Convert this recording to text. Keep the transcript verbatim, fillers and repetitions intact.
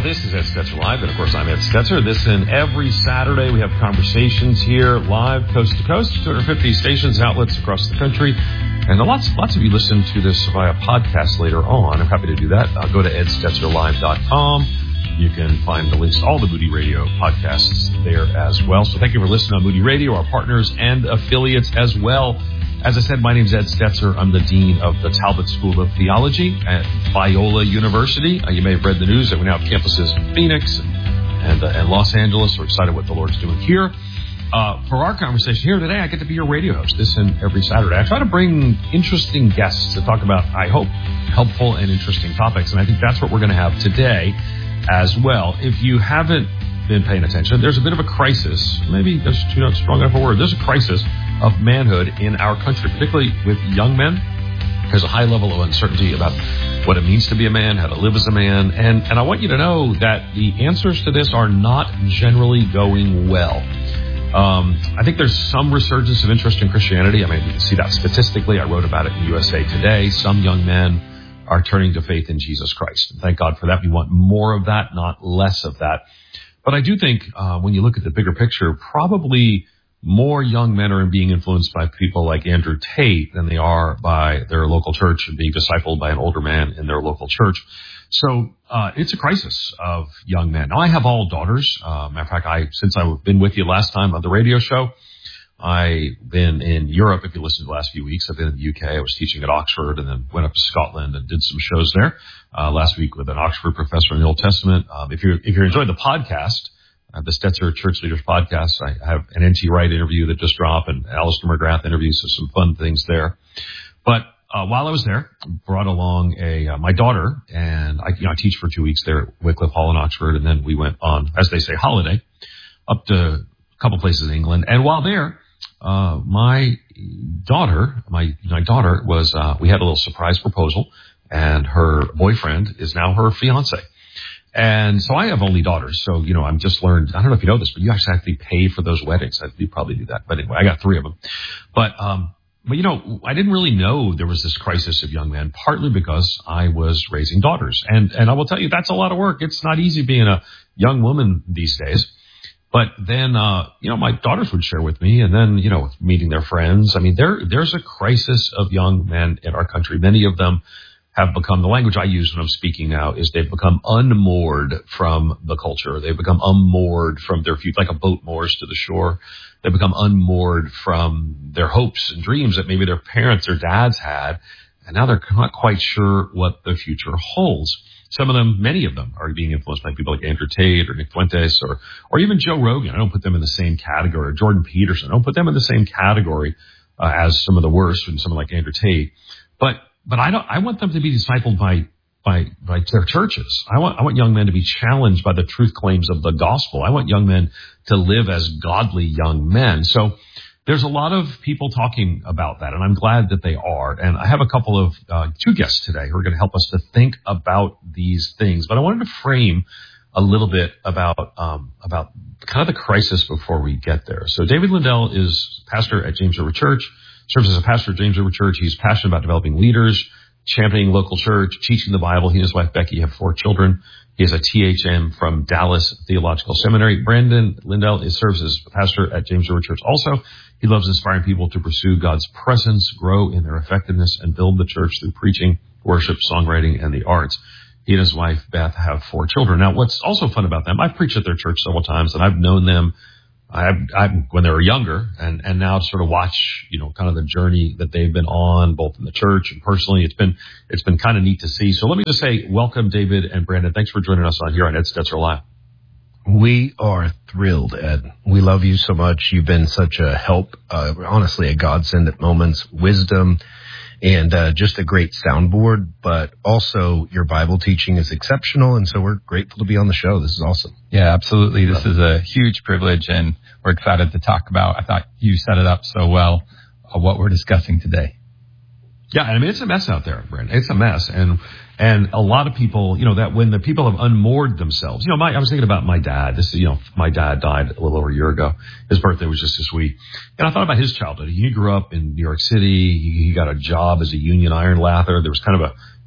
This is Ed Stetzer Live, and of course I'm Ed Stetzer. This and every Saturday we have conversations here live, coast to coast, two hundred fifty stations and outlets across the country. And lots lots of you listen to this via podcast later on. I'm happy to do that. Uh, go to ed stetzer live dot com. You can find the links to all the Moody Radio podcasts there as well. So thank you for listening on Moody Radio, our partners and affiliates as well. As I said, my name is Ed Stetzer. I'm the Dean of the Talbot School of Theology at Biola University. Uh, you may have read the news that we now have campuses in Phoenix and, and, uh, and Los Angeles. We're excited what the Lord's doing here. Uh, for our conversation here today, I get to be your radio host this and every Saturday. I try to bring interesting guests to talk about, I hope, helpful and interesting topics. And I think that's what we're going to have today as well. If you haven't been paying attention, there's a bit of a crisis. Maybe that's too not strong enough a word. There's a crisis of manhood in our country, particularly with young men. There's a high level of uncertainty about what it means to be a man, how to live as a man. And, and I want you to know that the answers to this are not generally going well. Um, I think there's some resurgence of interest in Christianity. I mean, we can see that statistically. I wrote about it in U S A Today. Some young men are turning to faith in Jesus Christ. And thank God for that. We want more of that, not less of that. But I do think uh, when you look at the bigger picture, probably more young men are being influenced by people like Andrew Tate than they are by their local church and being discipled by an older man in their local church. So uh, it's a crisis of young men. Now, I have all daughters. Uh, matter of fact, I since I've been with you last time on the radio show, I've been in Europe. If you listened to the last few weeks, I've been in the U K. I was teaching at Oxford and then went up to Scotland and did some shows there uh, last week with an Oxford professor in the Old Testament. Um, if you're if you're enjoying the podcast, uh, the Stetzer Church Leaders podcast, I have an N T Wright interview that just dropped and Alistair McGrath interviews, so some fun things there. But uh, while I was there, brought along a uh, my daughter, and I, you know, I teach for two weeks there at Wycliffe Hall in Oxford, and then we went on, as they say, holiday up to a couple places in England. And while there, Uh, my daughter, my, my daughter was, uh, we had a little surprise proposal, and her boyfriend is now her fiance. And so I have only daughters. So, you know, I'm just learned, I don't know if you know this, but you actually have to pay for those weddings. I, you probably do that. But anyway, I got three of them. But, um, but you know, I didn't really know there was this crisis of young men, partly because I was raising daughters. And, and I will tell you, that's a lot of work. It's not easy being a young woman these days. But then, uh, you know, my daughters would share with me, and then, you know, meeting their friends. I mean, there, there's a crisis of young men in our country. Many of them have become, the language I use when I'm speaking now is they've become unmoored from the culture. They've become unmoored from their future, like a boat moors to the shore. They've become unmoored from their hopes and dreams that maybe their parents or dads had. And now they're not quite sure what the future holds. Some of them, many of them, are being influenced by people like Andrew Tate or Nick Fuentes or or even Joe Rogan. I don't put them in the same category. Or Jordan Peterson. I don't put them in the same category uh, as some of the worst and someone like Andrew Tate. But but I don't. I want them to be discipled by by by their churches. I want I want young men to be challenged by the truth claims of the gospel. I want young men to live as godly young men. So there's a lot of people talking about that, and I'm glad that they are. And I have a couple of, uh, two guests today who are going to help us to think about these things. But I wanted to frame a little bit about, um, about kind of the crisis before we get there. So David Lindell is pastor at James River Church, serves as a pastor at James River Church. He's passionate about developing leaders, championing local church, teaching the Bible. He and his wife, Becky, have four children. He has a T H M from Dallas Theological Seminary. Brandon Lindell is, serves as pastor at James River Church also. He loves inspiring people to pursue God's presence, grow in their effectiveness, and build the church through preaching, worship, songwriting, and the arts. He and his wife, Beth, have four children. Now, what's also fun about them, I've preached at their church several times, and I've known them I, I, when they were younger, and, and now to sort of watch, you know, kind of the journey that they've been on, both in the church and personally. It's been, it's been kind of neat to see. So let me just say, welcome, David and Brandon. Thanks for joining us on here on Ed Stetzer Live. We are thrilled, Ed. We love you so much. You've been such a help, uh, honestly, a godsend at moments, wisdom, and uh, just a great soundboard. But also, your Bible teaching is exceptional, and so we're grateful to be on the show. This is awesome. Yeah, absolutely. This is a huge privilege, and we're excited to talk about, I thought you set it up so well, uh, what we're discussing today. Yeah, I mean, it's a mess out there, Brandon. It's a mess. And and a lot of people, you know, that when the people have unmoored themselves, you know, my, I was thinking about my dad. This is, you know, my dad died a little over a year ago. His birthday was just this week. And I thought about his childhood. He grew up in New York City. He, he got a job as a union iron lather. There was kind of a